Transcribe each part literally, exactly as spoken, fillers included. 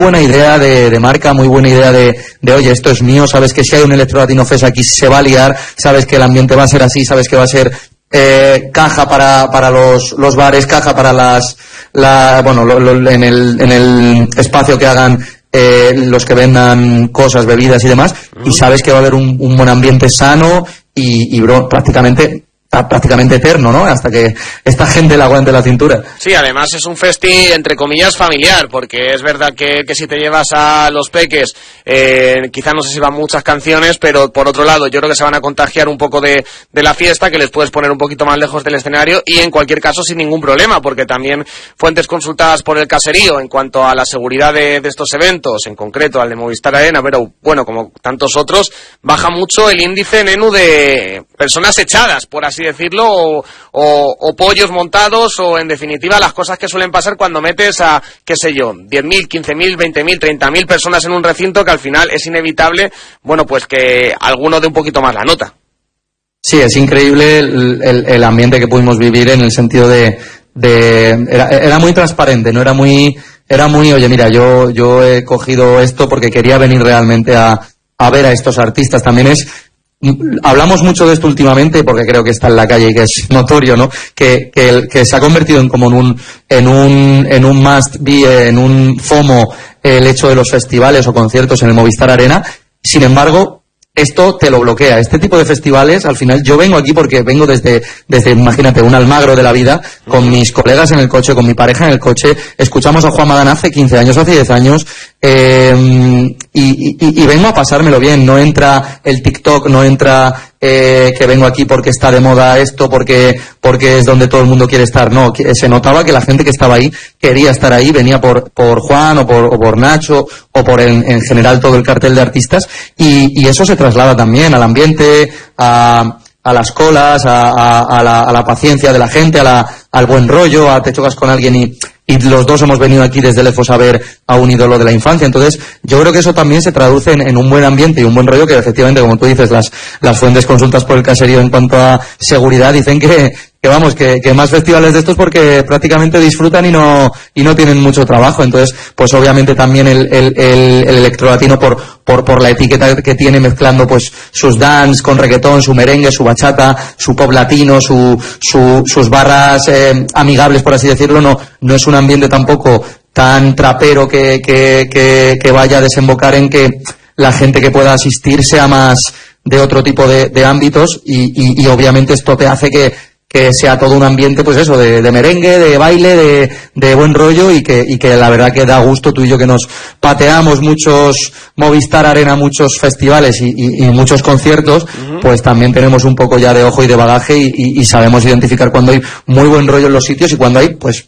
buena idea de, de marca, muy buena idea de, de, oye, esto es mío, sabes que si hay un Electro Latino Fest aquí se va a liar, sabes que el ambiente va a ser así, sabes que va a ser eh, caja para, para los, los bares, caja para las, la, bueno, lo, lo, en el, en el espacio que hagan eh, los que vendan cosas, bebidas y demás, y sabes que va a haber un, un buen ambiente sano y, y bro, prácticamente... prácticamente eterno, ¿no? Hasta que esta gente le aguante la cintura. Sí, además es un festi, entre comillas, familiar, porque es verdad que, que si te llevas a los peques, eh, quizá no sé si van muchas canciones, pero por otro lado, yo creo que se van a contagiar un poco de, de la fiesta, que les puedes poner un poquito más lejos del escenario, y en cualquier caso sin ningún problema, porque también fuentes consultadas por el caserío en cuanto a la seguridad de, de estos eventos, en concreto al de Movistar Arena, pero bueno, como tantos otros, baja mucho el índice, Nenu, de personas echadas, por así decirlo, o, o, o pollos montados, o en definitiva las cosas que suelen pasar cuando metes a, qué sé yo, diez mil, quince mil, veinte mil, treinta mil personas en un recinto, que al final es inevitable, bueno, pues que alguno dé un poquito más la nota. Sí, es increíble el, el, el ambiente que pudimos vivir, en el sentido de, de era, era muy transparente, no era muy, era muy, oye, mira, yo, yo he cogido esto porque quería venir realmente a, a ver a estos artistas. También es, hablamos mucho de esto últimamente porque creo que está en la calle y que es notorio, ¿no? Que, que, el, que se ha convertido en como en un, en un, en un must be, en un FOMO, el hecho de los festivales o conciertos en el Movistar Arena. Sin embargo, esto te lo bloquea. Este tipo de festivales, al final, yo vengo aquí porque vengo desde, desde, imagínate, un Almagro de la vida, con mis colegas en el coche, con mi pareja en el coche, escuchamos a Juan Magán hace quince años, hace diez años, eh, y, y, y vengo a pasármelo bien. No entra el TikTok, no entra eh, que vengo aquí porque está de moda esto, porque, porque es donde todo el mundo quiere estar. No, que se notaba que la gente que estaba ahí quería estar ahí, venía por, por Juan o por, o por Nacho o por en, en general todo el cartel de artistas, y, y eso se traslada también al ambiente, a, a las colas, a, a, a, la, a la paciencia de la gente, a la, al buen rollo, a te chocas con alguien y, y los dos hemos venido aquí desde lejos a ver a un ídolo de la infancia. Entonces yo creo que eso también se traduce en, en un buen ambiente y un buen rollo, que efectivamente, como tú dices, las, las fuentes consultas por el caserío en cuanto a seguridad dicen que, que vamos, que, que más festivales de estos porque prácticamente disfrutan y no, y no tienen mucho trabajo. Entonces, pues obviamente también el, el, el, el Electro Latino por, por, por la etiqueta que tiene, mezclando pues sus dance con reggaetón, su merengue, su bachata, su pop latino, su, su, sus barras eh, amigables, por así decirlo. No, no es un ambiente tampoco tan trapero que, que, que, que vaya a desembocar en que la gente que pueda asistir sea más de otro tipo de, de ámbitos, y, y, y obviamente esto te hace que que sea todo un ambiente, pues eso, de, de merengue, de baile, de, de buen rollo, y que, y que la verdad que da gusto. Tú y yo, que nos pateamos muchos Movistar Arena, muchos festivales y, y, y muchos conciertos, uh-huh. Pues también tenemos un poco ya de ojo y de bagaje, y, y, y sabemos identificar cuando hay muy buen rollo en los sitios y cuando hay, pues,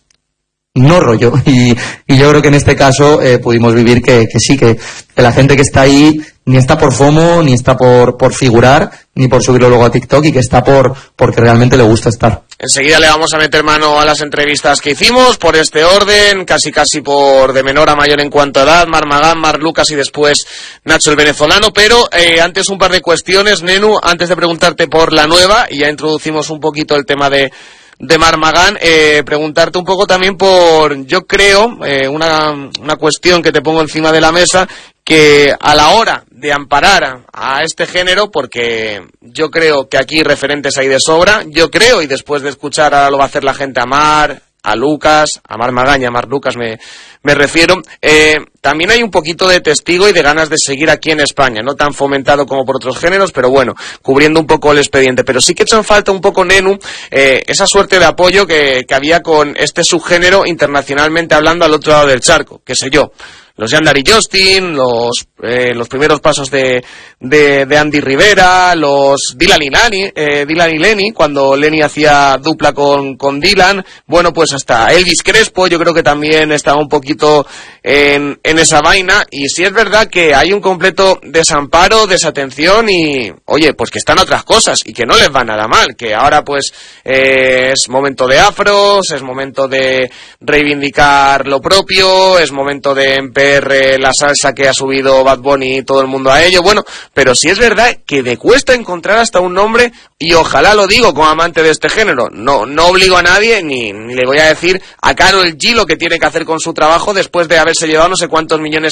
no rollo. Y, y yo creo que en este caso eh, pudimos vivir que, que sí, que, que la gente que está ahí ni está por FOMO, ni está por, por figurar, ni por subirlo luego a TikTok, y que está por porque realmente le gusta estar. Enseguida le vamos a meter mano a las entrevistas que hicimos, por este orden, casi casi por de menor a mayor en cuanto a edad: Marc Magán, Marc Lucas y después Nacho el venezolano. Pero eh, antes un par de cuestiones, Nenu, antes de preguntarte por la nueva, y ya introducimos un poquito el tema de de Marc Magán, eh, preguntarte un poco también por, yo creo, eh, una, una cuestión que te pongo encima de la mesa, que a la hora de amparar a, a este género, porque yo creo que aquí referentes hay de sobra, yo creo, y después de escuchar ahora lo va a hacer la gente, a Mar, a Lucas, a Marc Magán y a Marc Lucas me, me refiero, eh, también hay un poquito de testigo y de ganas de seguir aquí en España, no tan fomentado como por otros géneros, pero bueno, cubriendo un poco el expediente. Pero sí que echan falta un poco, Nenu, eh, esa suerte de apoyo que, que había con este subgénero internacionalmente hablando al otro lado del charco, qué sé yo. Los Yandar y Justin, los eh, los primeros pasos de, de, de Andy Rivera, los Dylan y Lenny, eh, Dylan y Lenny, cuando Lenny hacía dupla con, con Dylan, bueno, pues hasta Elvis Crespo, yo creo que también estaba un poquito en, en esa vaina. Y sí es verdad que hay un completo desamparo, desatención, y oye, pues que están otras cosas y que no les va nada mal, que ahora pues eh, es momento de afros, es momento de reivindicar lo propio, es momento de empezar la salsa que ha subido Bad Bunny y todo el mundo a ello. Bueno, pero sí es verdad que me cuesta encontrar hasta un nombre, y ojalá lo digo como amante de este género, no no obligo a nadie, ni, ni le voy a decir a Karol G lo que tiene que hacer con su trabajo, abajo después de haberse llevado no sé cuántos millones